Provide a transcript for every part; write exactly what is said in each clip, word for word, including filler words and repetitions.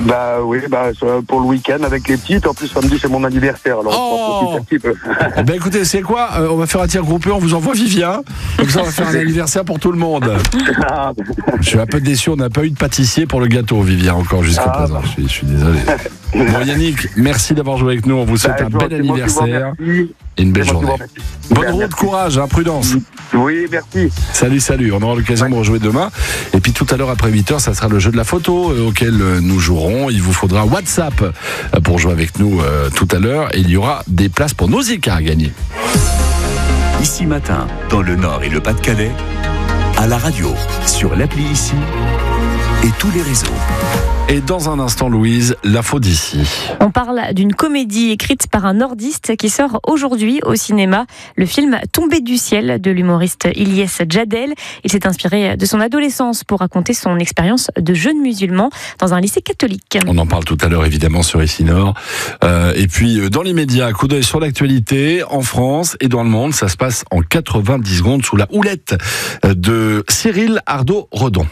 Bah oui, bah, pour le week-end avec les petites. En plus, samedi, c'est mon anniversaire. Alors, oh on profite un petit peu. Ben écoutez, c'est quoi euh, on va faire un tir groupé, on vous envoie Vivien. Comme ça, on va faire un anniversaire pour tout le monde. Je suis un peu déçu, on n'a pas eu de pâtissier pour le gâteau, Vivien, encore jusqu'à ah, présent. Bah. Je, suis, je suis désolé. Bon, Yannick, merci d'avoir joué avec nous. On vous souhaite bah, un bel anniversaire et une belle journée. Bonne route, merci. Courage, hein, prudence. Oui, merci. Salut, salut. On aura l'occasion ouais. de rejouer demain. Et puis tout à l'heure, après huit heures, ça sera le jeu de la photo euh, auquel euh, nous jouerons. Il vous faudra WhatsApp euh, pour jouer avec nous euh, tout à l'heure. Et il y aura des places pour Nausicaa à gagner. Ici Matin, dans le Nord et le Pas-de-Calais, à la radio, sur l'appli Ici et tous les réseaux. Et dans un instant, Louise, l'info d'ici. On parle d'une comédie écrite par un nordiste qui sort aujourd'hui au cinéma. Le film Tombé du ciel de l'humoriste Ilyes Jadel. Il s'est inspiré de son adolescence pour raconter son expérience de jeune musulman dans un lycée catholique. On en parle tout à l'heure évidemment sur Ici Nord. Euh, et puis dans l'immédiat, coup d'œil sur l'actualité en France et dans le monde. Ça se passe en quatre-vingt-dix secondes sous la houlette de Cyril Ardo-Redon.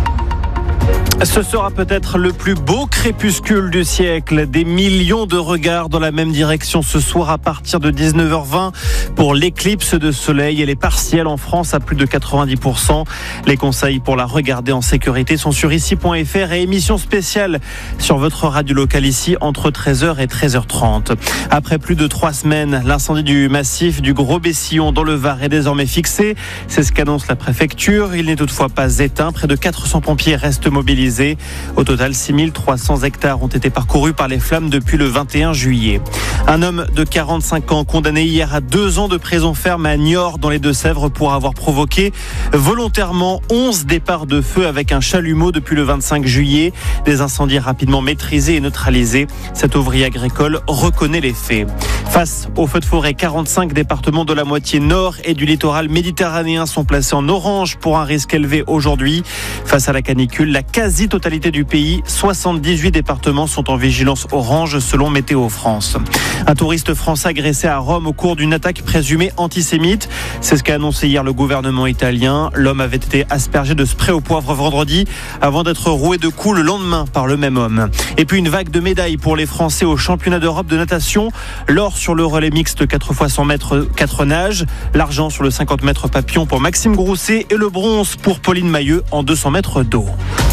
Ce sera peut-être le plus beau crépuscule du siècle. Des millions de regards dans la même direction ce soir à partir de dix-neuf heures vingt pour l'éclipse de soleil. Elle est partielle en France à plus de quatre-vingt-dix pour cent. Les conseils pour la regarder en sécurité sont sur ici point f r et émission spéciale sur votre radio locale ici entre treize heures et treize heures trente. Après plus de trois semaines, l'incendie du massif du Gros Bessillon dans le Var est désormais fixé. C'est ce qu'annonce la préfecture. Il n'est toutefois pas éteint. Près de quatre cents pompiers restent mobilisés. Au total, six mille trois cents hectares ont été parcourus par les flammes depuis le vingt et un juillet. Un homme de quarante-cinq ans condamné hier à deux ans de prison ferme à Niort dans les Deux-Sèvres pour avoir provoqué volontairement onze départs de feu avec un chalumeau depuis le vingt-cinq juillet. Des incendies rapidement maîtrisés et neutralisés. Cet ouvrier agricole reconnaît les faits. Face aux feux de forêt, quarante-cinq départements de la moitié nord et du littoral méditerranéen sont placés en orange pour un risque élevé aujourd'hui. Face à la canicule, la quasi-totalité du pays, soixante-dix-huit départements sont en vigilance orange selon Météo France. Un touriste français agressé à Rome au cours d'une attaque présumée antisémite. C'est ce qu'a annoncé hier le gouvernement italien. L'homme avait été aspergé de spray au poivre vendredi avant d'être roué de coups le lendemain par le même homme. Et puis une vague de médailles pour les Français au championnat d'Europe de natation. L'or sur le relais mixte quatre fois cent mètres, quatre nages. L'argent sur le cinquante mètres papillon pour Maxime Grousset et le bronze pour Pauline Mailleux en deux cents mètres d'eau.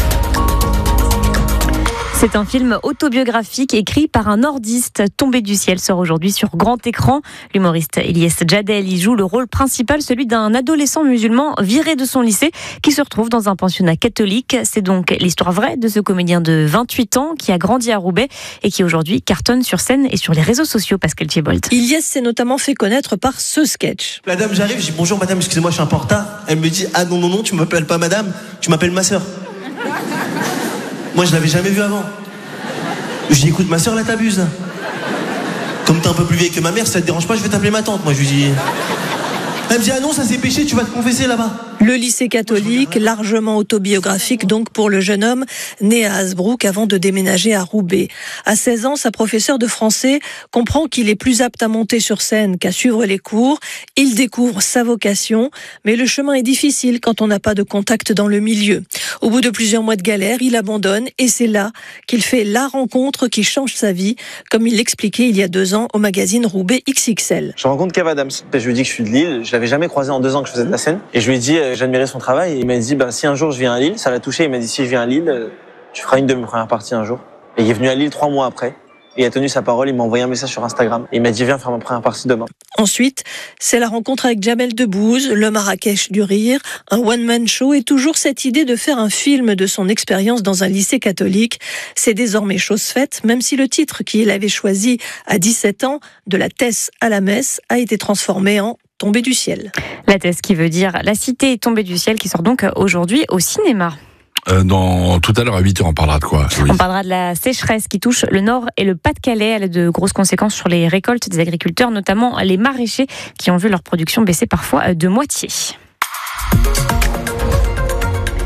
C'est un film autobiographique écrit par un nordiste. Tombé du ciel sort aujourd'hui sur grand écran. L'humoriste Ilyes Jadel y joue le rôle principal, celui d'un adolescent musulman viré de son lycée qui se retrouve dans un pensionnat catholique. C'est donc l'histoire vraie de ce comédien de vingt-huit ans qui a grandi à Roubaix et qui aujourd'hui cartonne sur scène et sur les réseaux sociaux. Pascal Thiebolt. Ilyes s'est notamment fait connaître par ce sketch. La dame, j'arrive, je dis bonjour madame, excusez-moi, je suis un peu en retard. Elle me dit ah non non non, tu m'appelles pas madame, tu m'appelles ma sœur. Moi, je l'avais jamais vu avant. Je lui dis, écoute, ma soeur, là, t'abuses. Comme t'es un peu plus vieille que ma mère, si ça te dérange pas, je vais t'appeler ma tante. Moi, je lui dis... Elle me dit, ah non, ça c'est péché, tu vas te confesser là-bas. Le lycée catholique, largement autobiographique donc pour le jeune homme, né à Hasbrook avant de déménager à Roubaix. À seize ans, sa professeure de français comprend qu'il est plus apte à monter sur scène qu'à suivre les cours. Il découvre sa vocation, mais le chemin est difficile quand on n'a pas de contact dans le milieu. Au bout de plusieurs mois de galère, il abandonne et c'est là qu'il fait la rencontre qui change sa vie, comme il l'expliquait il y a deux ans au magazine Roubaix X X L. Je rencontre Kev Adams. Je lui dis que je suis de Lille. Je l'avais jamais croisé en deux ans que je faisais de la scène. Et je lui ai dit, euh, j'admirais son travail. Et il m'a dit, ben, si un jour je viens à Lille, ça l'a touché. Il m'a dit, si je viens à Lille, euh, tu feras une de mes premières parties un jour. Et il est venu à Lille trois mois après. Il a tenu sa parole, il m'a envoyé un message sur Instagram. Et il m'a dit, viens faire ma première partie demain. Ensuite, c'est la rencontre avec Jamel Debbouze, le Marrakech du rire, un one-man show et toujours cette idée de faire un film de son expérience dans un lycée catholique. C'est désormais chose faite, même si le titre qu'il avait choisi à dix-sept ans, de la Thèse à la messe, a été transformé en Tombé du ciel. La Thèse qui veut dire La cité est tombée du ciel, qui sort donc aujourd'hui au cinéma. Euh, dans, tout à l'heure à huit heures, on parlera de quoi, Louise ? On parlera de la sécheresse qui touche le Nord et le Pas-de-Calais. Elle a de grosses conséquences sur les récoltes des agriculteurs, notamment les maraîchers qui ont vu leur production baisser parfois de moitié.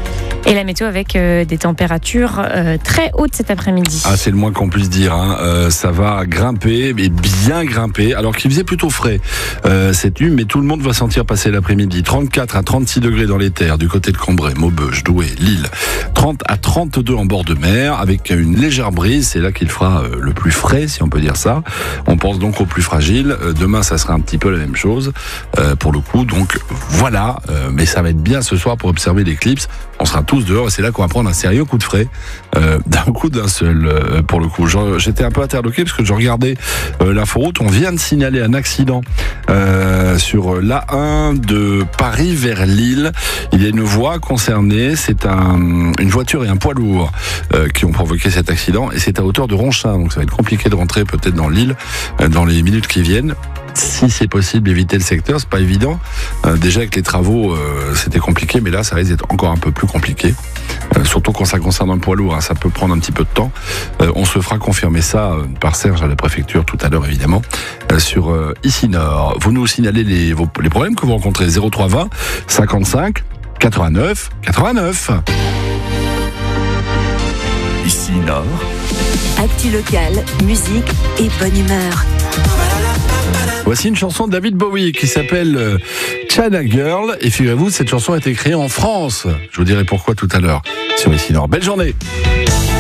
Et la météo avec euh, des températures euh, très hautes cet après-midi. Ah, c'est le moins qu'on puisse dire. Hein. Euh, ça va grimper, mais bien grimper. Alors qu'il faisait plutôt frais euh, cette nuit, mais tout le monde va sentir passer l'après-midi. trente-quatre à trente-six degrés dans les terres, du côté de Cambrai, Maubeuge, Douai, Lille. trente à trente-deux en bord de mer, avec une légère brise. C'est là qu'il fera euh, le plus frais, si on peut dire ça. On pense donc aux plus fragiles. Euh, demain, ça sera un petit peu la même chose, euh, pour le coup. Donc voilà, euh, mais ça va être bien ce soir pour observer l'éclipse. On sera tous dehors et c'est là qu'on va prendre un sérieux coup de frais, euh, d'un coup d'un seul, euh, pour le coup. Genre, j'étais un peu interloqué parce que je regardais euh, l'inforoute. On vient de signaler un accident euh, sur l'A un de Paris vers Lille. Il y a une voie concernée. C'est un, une voiture et un poids lourd euh, qui ont provoqué cet accident et c'est à hauteur de Ronchin. Donc ça va être compliqué de rentrer peut-être dans Lille euh, dans les minutes qui viennent. Si c'est possible d'éviter le secteur, c'est pas évident. Euh, déjà avec les travaux, euh, c'était compliqué, mais là, ça risque d'être encore un peu plus compliqué. Euh, surtout quand ça concerne un poids lourd, hein, ça peut prendre un petit peu de temps. Euh, on se fera confirmer ça euh, par Serge à la préfecture tout à l'heure, évidemment, euh, sur euh, Ici Nord. Vous nous signalez les, vos, les problèmes que vous rencontrez. zéro trois vingt cinquante-cinq quatre-vingt-neuf quatre-vingt-neuf. Ici Nord. Actu locale, musique et bonne humeur. Voici une chanson de David Bowie qui s'appelle euh, China Girl. Et figurez-vous, cette chanson a été créée en France. Je vous dirai pourquoi tout à l'heure sur Ici Nord. Belle journée.